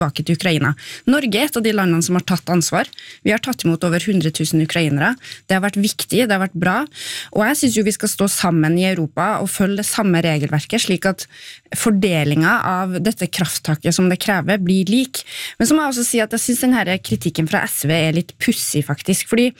tilbake til Ukraina. Norge er et av de landene som har tatt ansvar. Vi har tatt imot over 100 000 ukrainere. Det har vært viktig, det har vært bra. Og jeg synes jo vi skal stå sammen i Europa og følge det samme regelverket, slik at fordelingen av dette krafttaket som det krever blir lik. Men så må jeg også si at jeg synes denne kritikken fra SV er litt pussig faktisk, fordi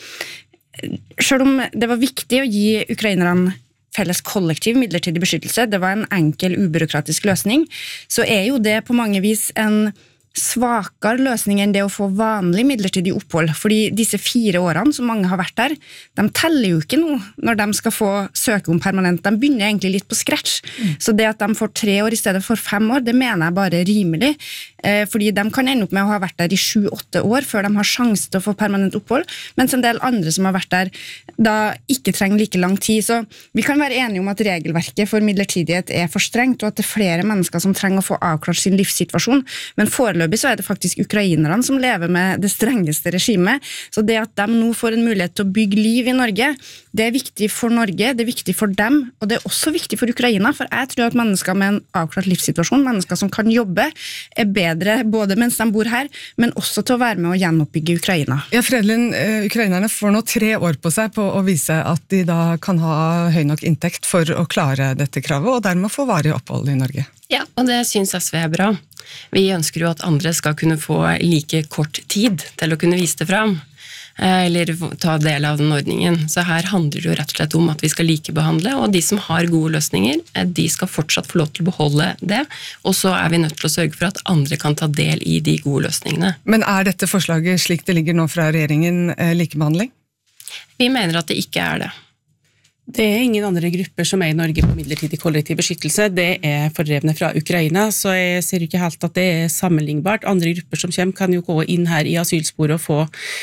selv om det var viktig å gi ukrainerne felles kollektiv midlertidig beskyttelse, det var en enkel, ubyråkratisk løsning, så er jo det på mange vis en svakere løsning enn det å få vanlig midlertidig opphold, fordi disse 4 årene som mange har vært der, de teller jo ikke nå når de skal få søke om permanent, de begynner egentlig litt på scratch, så det at de får 3 år i stedet for 5 år, det mener jeg bare er rimelig, fordi de kan ende opp med å ha vært der i 7-8 år før de har sjanse til å få permanent opphold, mens en del andre som har vært der da ikke trenger like lang tid, så vi kan være enige om at regelverket for midlertidighet er for strengt, og at det er flere mennesker som trenger å få avklart sin livssituasjon, men foreløpig så er det faktisk ukrainerne som lever med det strengeste regimet, så det at de nå får en mulighet til å bygge liv i Norge, det er viktig for Norge, det er viktig for dem, og det er også viktig for Ukraina, for jeg tror at mennesker med en avklart livssituasjon, mennesker som kan jobbe, er bedre både mens de bor her, men også til å være med å gjenoppbygge Ukraina. Ja, Fredlund, ukrainerne får nå 3 år på seg på å vise at de da kan ha høy nok inntekt for å klare dette kravet, og dermed få varig opphold i Norge. Ja, og det synes SV er bra. Vi ønsker jo at andre skal kunne få like kort tid til å kunne vise det fram, eller ta del av den ordningen. Så her handler det jo rett og slett om at vi skal likebehandle, og de som har gode løsninger, de skal fortsatt få lov til å beholde det, og så er vi nødt til å sørge for at andre kan ta del i de gode løsningene. Men er dette forslaget slik det ligger nå fra regjeringen likebehandling? Vi mener at det ikke er det. Det er ingen andre grupper som er i Norge på midlertidig kollektiv beskyttelse. Det er fordrevne fra Ukraina, så jeg ser ikke helt at det er sammenlignbart. Andre grupper som kommer kan jo gå inn her i asylsporet og få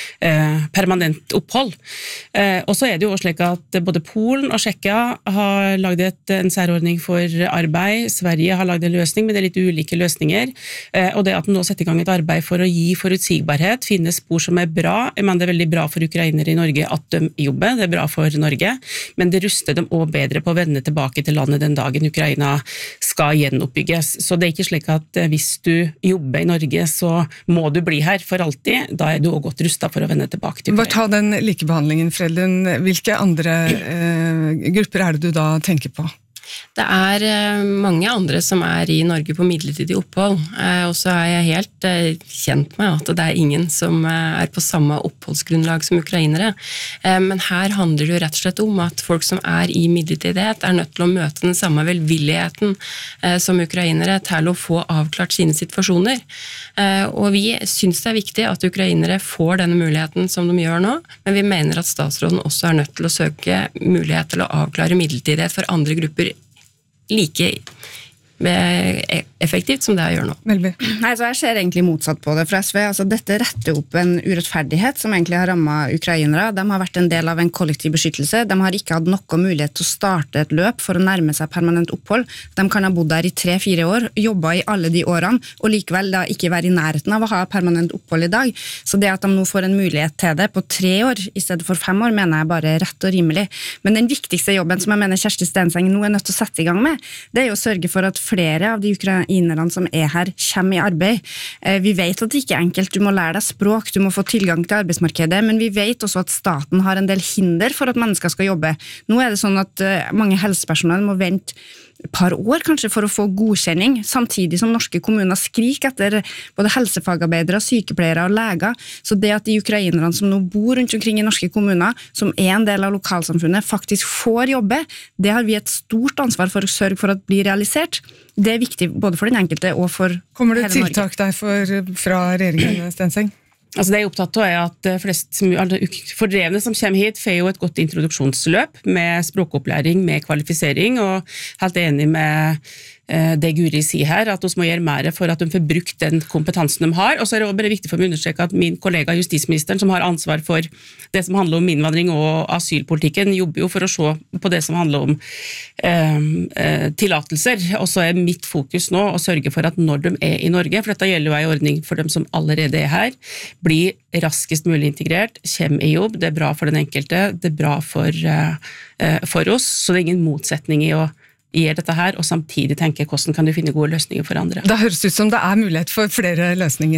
permanent opphold. Og så er det jo også slik at både Polen og Tsjekkia har laget en særordning for arbeid. Sverige har laget en løsning, men det er litt ulike løsninger. Og det at man nå setter i gang et arbeid for å gi forutsigbarhet, finne spor som er bra, men det er veldig bra for ukrainere i Norge at de jobber, det er bra for Norge, men det ruster dem også bedre på å vende tilbake til landet den dagen Ukraina skal gjenoppbygges. Så det er ikke slik at hvis du jobber i Norge, så må du bli her for alltid. Da er du også godt rustet for å vende tilbake til Ukraina. Bare ta den likebehandlingen, Fredlund. Hvilke andre grupper er det du da tenker på? Det er mange andre som er i Norge på midlertidig opphold, og så er jeg helt kjent med at det er ingen som er på samme oppholdsgrunnlag som ukrainere. Men her handler det jo rett og slett om at folk som er i midlertidighet er nødt til å møte den samme velvilligheten som ukrainere til å få avklart sine situasjoner. Og vi synes det er viktig at ukrainere får denne muligheten som de gjør nå, men vi mener at statsråden også er nødt til å søke mulighet til å avklare midlertidighet for andre grupper like effektivt som det jeg gjør nå. Nei, så jeg ser egentlig motsatt på det fra SV. Altså, dette retter opp en urettferdighet som egentlig har rammet ukrainere. De har vært en del av en kollektiv beskyttelse. De har ikke hatt noe mulighet til å starte et løp for å nærme seg permanent opphold. De kan ha bodd der i 3-4 år, jobbet i alle de årene, og likevel da ikke være i nærheten av å ha permanent opphold i dag. Så det at de nå får en mulighet til det på 3 år i stedet for 5 år, mener jeg bare er rett og rimelig. Men den viktigste jobben som jeg mener Kjersti Stenseng nå er nødt til å sette i gang med, det er jo å sørge for at flere av de ukrainerne som er her kommer i arbeid. Vi vet at det ikke er enkelt, du må lære deg språk, du må få tilgang til arbeidsmarkedet, men vi vet også at staten har en del hinder for at mennesker skal jobbe. Nå er det sånn at mange helsepersonell må vente et par år kanskje for å få godkjenning, samtidig som norske kommuner skriker etter både helsefagarbeidere, sykepleiere og leger. Så det at de ukrainerne som nå bor rundt omkring i norske kommuner, som er en del av lokalsamfunnet, faktisk får jobbe, det har vi et stort ansvar for å sørge for at blir realisert. Det er viktig både for den enkelte og for hele Norge. Kommer det tiltak der fra regjeringen, Stenseng? Altså det jeg er opptatt av er at fordrevne som kommer hit får jo et godt introduksjonsløp med språkopplæring, med kvalifisering, og helt enig med det Guri sier her, at vi må gjøre mer for at de får brukt den kompetansen de har. Og så er det også bare viktig for meg å understreke at min kollega justisministeren, som har ansvar for det som handler om innvandring og asylpolitikken, jobber jo for å se på det som handler om tillatelser. Og så er mitt fokus nå å sørge for at når de er i Norge, for dette gjelder jo en ordning for dem som allerede er her, blir raskest mulig integrert, kommer i jobb, det er bra for den enkelte, det er bra for oss, så det er ingen motsetning i å gjøre dette her, og samtidig tenke hvordan kan du finne gode løsninger for andre. Det høres ut som det er mulighet for flere løsninger.